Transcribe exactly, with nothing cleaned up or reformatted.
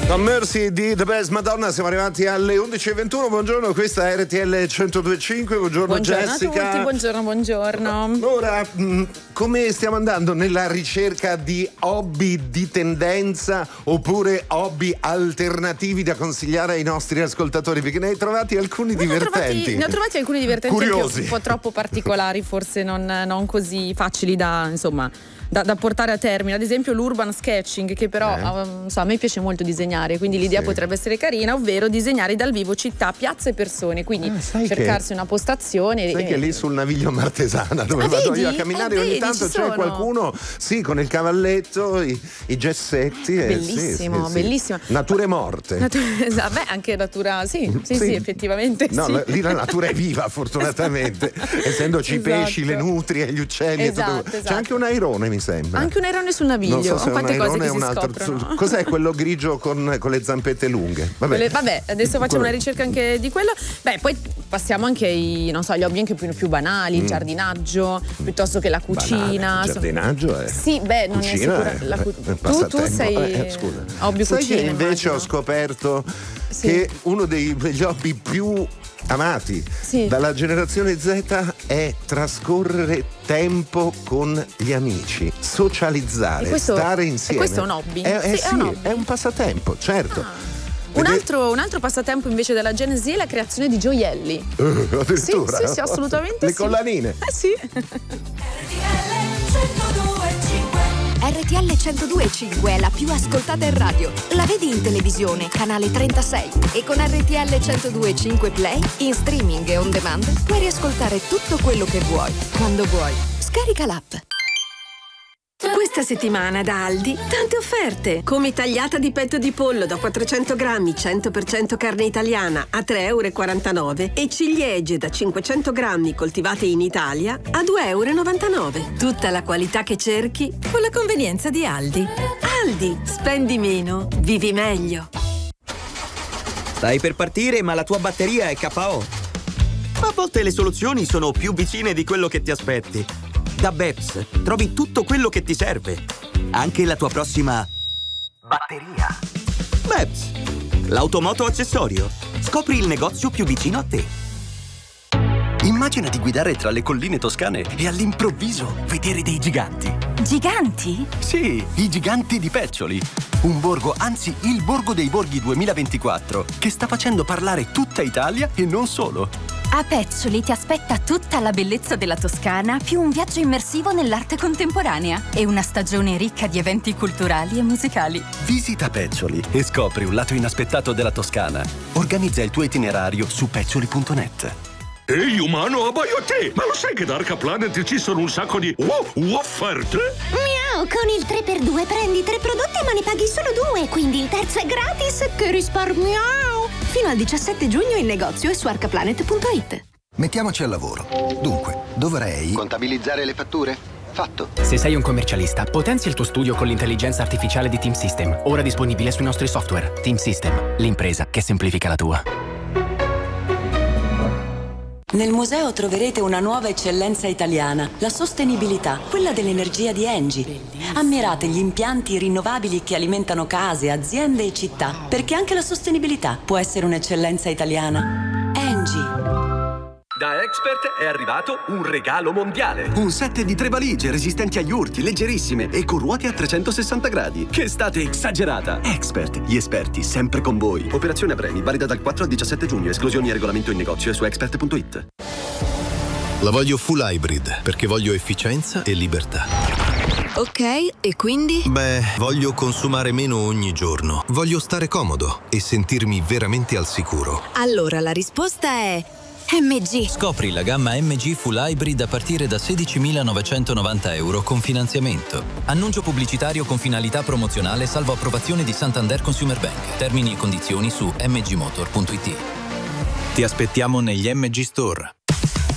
No Mercy di The Best Madonna, siamo arrivati alle undici e ventuno. Buongiorno, questa è R T L centodue e cinque. Buongiorno, buongiorno Jessica. a tutti, buongiorno, buongiorno. Ora, mh, come stiamo andando nella ricerca di hobby di tendenza oppure hobby alternativi da consigliare ai nostri ascoltatori? Perché ne hai trovati alcuni Beh, divertenti. Ne ho, trovati, ne ho trovati alcuni divertenti, curiosi, anche un po' troppo particolari, forse non, non così facili da, insomma, Da, da portare a termine. Ad esempio l'urban sketching, che però eh. um, so, a me piace molto disegnare, quindi l'idea sì. potrebbe essere carina, ovvero disegnare dal vivo città, piazze e persone, quindi ah, cercarsi che, una postazione. sai e... che lì sul Naviglio Martesana dove ah, vado vedi? io a camminare eh, ogni vedi, tanto c'è sono. qualcuno sì con il cavalletto, i, i gessetti, bellissimo, eh, sì, sì, bellissimo. sì. Nature morte. Natura, esatto, beh, anche natura, sì, sì, sì, sì effettivamente. No, sì. lì la natura è viva, fortunatamente, essendoci i esatto. pesci, le nutrie, gli uccelli. Esatto, e tutto. esatto. C'è anche un airone, mi sembra. Anche un airone sul Naviglio. Non so se quante un cose che è si un altro. scoprono. Cos'è quello grigio con, con le zampette lunghe? Vabbè, Quelle, vabbè adesso facciamo quello... una ricerca anche di quello. Beh, poi passiamo anche ai, non so, agli hobby anche più, più banali, il mm. giardinaggio, piuttosto che la cucina. Banale. Il giardinaggio è. Sì, beh, non cucina è sicura. La cu... è, è tu, tu sei eh, scusa. hobby Sai cucina. che invece immagino. ho scoperto sì. che uno dei, degli hobby più amati sì. dalla generazione Z è trascorrere tempo con gli amici, socializzare, questo, stare insieme. E questo è un hobby? È, è, sì, sì, è, un, hobby. È un passatempo, certo. Ah. Un altro, un altro passatempo invece della Gen Z è la creazione di gioielli. Uh, addirittura? Sì, sì, sì, assolutamente Le sì. collanine. Eh sì. R T L centodue e cinque è la più ascoltata in radio. La vedi in televisione, canale trentasei. E con R T L centodue e cinque Play, in streaming e on demand, puoi riascoltare tutto quello che vuoi, quando vuoi. Scarica l'app. Questa settimana da Aldi, tante offerte, come tagliata di petto di pollo da quattrocento grammi, cento per cento carne italiana a tre e quarantanove euro e ciliegie da cinquecento grammi coltivate in Italia a due e novantanove euro. Tutta la qualità che cerchi con la convenienza di Aldi. Aldi, spendi meno, vivi meglio. Stai per partire ma la tua batteria è K O. A volte le soluzioni sono più vicine di quello che ti aspetti. Da Beps trovi tutto quello che ti serve, anche la tua prossima batteria. Beps, l'automoto accessorio. Scopri il negozio più vicino a te. Immagina di guidare tra le colline toscane e all'improvviso vedere dei giganti. Giganti? Sì, i giganti di Peccioli. Un borgo, anzi il borgo dei borghi duemilaventiquattro, che sta facendo parlare tutta Italia e non solo. A Peccioli ti aspetta tutta la bellezza della Toscana, più un viaggio immersivo nell'arte contemporanea e una stagione ricca di eventi culturali e musicali. Visita Peccioli e scopri un lato inaspettato della Toscana. Organizza il tuo itinerario su peccioli punto net. Ehi umano, abbaio a te! Ma lo sai che da Arca Planet ci sono un sacco di uh, offerte? Miau, con il tre per due prendi tre prodotti ma ne paghi solo due, quindi il terzo è gratis, che risparmiamo! Fino al diciassette giugno in negozio e su arcaplanet punto it. Mettiamoci al lavoro. Dunque, dovrei... contabilizzare le fatture? Fatto. Se sei un commercialista, potenzia il tuo studio con l'intelligenza artificiale di Team System, ora disponibile sui nostri software. Team System, l'impresa che semplifica la tua. Nel museo troverete una nuova eccellenza italiana, la sostenibilità, quella dell'energia di Engie. Ammirate gli impianti rinnovabili che alimentano case, aziende e città, perché anche la sostenibilità può essere un'eccellenza italiana. Engie. Da Expert è arrivato un regalo mondiale. Un set di tre valigie resistenti agli urti, leggerissime e con ruote a trecentosessanta gradi. Che estate esagerata! Expert, gli esperti sempre con voi. Operazione a premi, valida dal quattro al diciassette giugno. Esclusioni e regolamento in negozio e su expert punto it. La voglio full hybrid perché voglio efficienza e libertà. Ok, e quindi? Beh, voglio consumare meno ogni giorno. Voglio stare comodo e sentirmi veramente al sicuro. Allora la risposta è M G. Scopri la gamma M G Full Hybrid a partire da sedicimilanovecentovananta euro con finanziamento. Annuncio pubblicitario con finalità promozionale salvo approvazione di Santander Consumer Bank. Termini e condizioni su m g motor punto it. Ti aspettiamo negli M G Store.